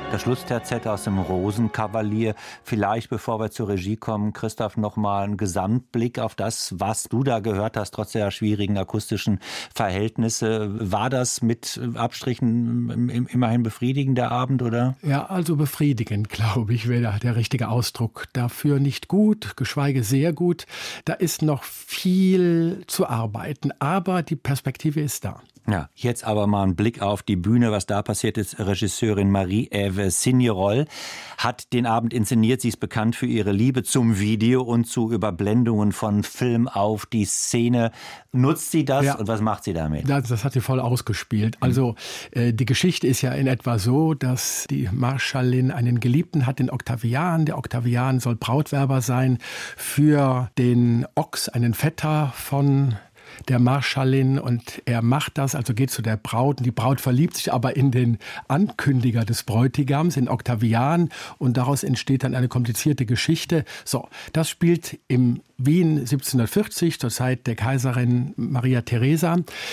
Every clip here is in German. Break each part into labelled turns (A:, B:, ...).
A: Das Schlussterzett aus dem Rosenkavalier. Vielleicht, bevor wir zur Regie kommen, Christoph, noch mal einen Gesamtblick auf das, was du da gehört hast, trotz der schwierigen akustischen Verhältnisse. War das mit Abstrichen immerhin befriedigend, der Abend, oder?
B: Ja, also befriedigend, glaube ich, wäre der richtige Ausdruck dafür. Nicht gut, geschweige sehr gut. Da ist noch viel zu arbeiten, aber die Perspektive ist da.
A: Ja, jetzt aber mal ein Blick auf die Bühne, was da passiert ist. Regisseurin Marie-Ève Signerol hat den Abend inszeniert. Sie ist bekannt für ihre Liebe zum Video und zu Überblendungen von Film auf die Szene. Nutzt sie das und was macht sie damit?
B: Das hat sie voll ausgespielt. Also die Geschichte ist ja in etwa so, dass die Marschallin einen Geliebten hat, den Octavian. Der Octavian soll Brautwerber sein für den Ochs, einen Vetter von der Marschallin, und er macht das, also geht zu der Braut, und die Braut verliebt sich aber in den Ankündiger des Bräutigams, in Octavian, und daraus entsteht dann eine komplizierte Geschichte. So, das spielt im Wien 1740, zur Zeit der Kaiserin Maria Theresia.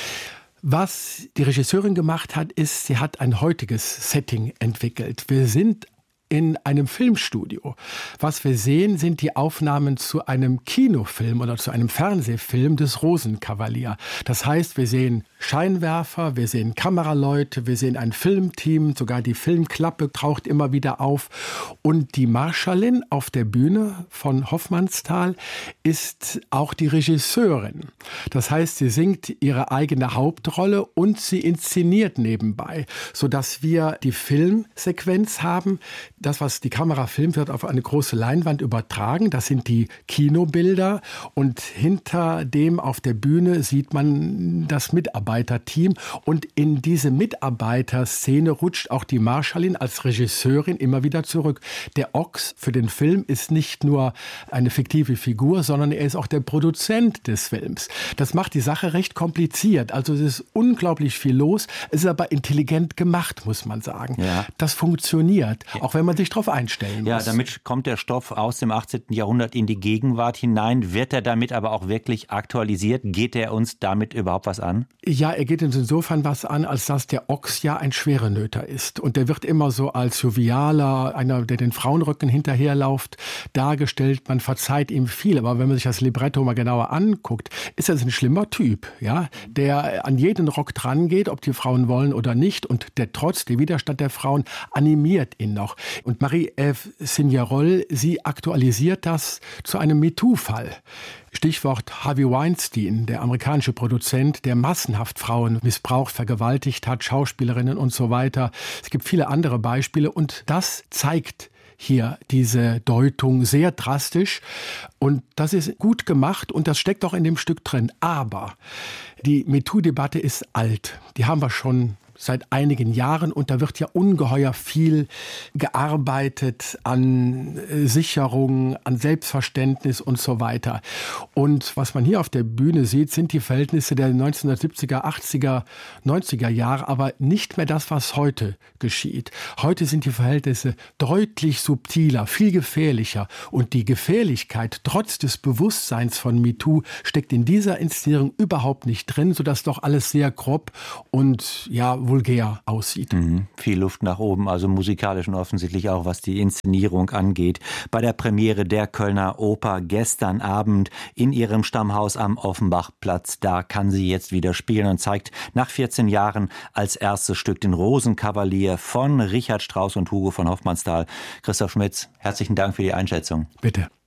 B: Was die Regisseurin gemacht hat, ist, sie hat ein heutiges Setting entwickelt. Wir sind in einem Filmstudio. Was wir sehen, sind die Aufnahmen zu einem Kinofilm oder zu einem Fernsehfilm des Rosenkavalier. Das heißt, wir sehen Scheinwerfer, wir sehen Kameraleute, wir sehen ein Filmteam, sogar die Filmklappe taucht immer wieder auf. Und die Marschallin auf der Bühne von Hoffmannsthal ist auch die Regisseurin. Das heißt, sie singt ihre eigene Hauptrolle und sie inszeniert nebenbei, sodass wir die Filmsequenz haben. Das, was die Kamera filmt, wird auf eine große Leinwand übertragen. Das sind die Kinobilder. Und hinter dem auf der Bühne sieht man das Mitarbeiterteam. Und in diese Mitarbeiterszene rutscht auch die Marschallin als Regisseurin immer wieder zurück. Der Ochs für den Film ist nicht nur eine fiktive Figur, sondern er ist auch der Produzent des Films. Das macht die Sache recht kompliziert. Also es ist unglaublich viel los. Es ist aber intelligent gemacht, muss man sagen. Ja. Das funktioniert, auch wenn man sich darauf einstellen muss.
A: Ja, damit kommt der Stoff aus dem 18. Jahrhundert in die Gegenwart hinein. Wird er damit aber auch wirklich aktualisiert? Geht er uns damit überhaupt was an?
B: Ja, er geht uns insofern was an, als dass der Ochs ja ein Schwerenöter ist. Und der wird immer so als jovialer, einer, der den Frauenrücken hinterherläuft, dargestellt. Man verzeiht ihm viel. Aber wenn man sich das Libretto mal genauer anguckt, ist er ein schlimmer Typ, ja, der an jeden Rock dran geht, ob die Frauen wollen oder nicht. Und der Trotz, der Widerstand der Frauen animiert ihn noch. Und Marie-Ève Signerol, sie aktualisiert das zu einem MeToo-Fall. Stichwort Harvey Weinstein, der amerikanische Produzent, der massenhaft Frauen missbraucht, vergewaltigt hat, Schauspielerinnen und so weiter. Es gibt viele andere Beispiele und das zeigt hier diese Deutung sehr drastisch. Und das ist gut gemacht und das steckt auch in dem Stück drin. Aber die MeToo-Debatte ist alt. Die haben wir schon seit einigen Jahren und da wird ja ungeheuer viel gearbeitet an Sicherung, an Selbstverständnis und so weiter. Und was man hier auf der Bühne sieht, sind die Verhältnisse der 1970er, 80er, 90er Jahre, aber nicht mehr das, was heute geschieht. Heute sind die Verhältnisse deutlich subtiler, viel gefährlicher und die Gefährlichkeit trotz des Bewusstseins von MeToo steckt in dieser Inszenierung überhaupt nicht drin, sodass doch alles sehr grob und ja vulgär aussieht.
A: Viel Luft nach oben, also musikalisch und offensichtlich auch, was die Inszenierung angeht. Bei der Premiere der Kölner Oper gestern Abend in ihrem Stammhaus am Offenbachplatz, da kann sie jetzt wieder spielen und zeigt nach 14 Jahren als erstes Stück den Rosenkavalier von Richard Strauss und Hugo von Hoffmannsthal. Christoph Schmitz, herzlichen Dank für die Einschätzung.
B: Bitte.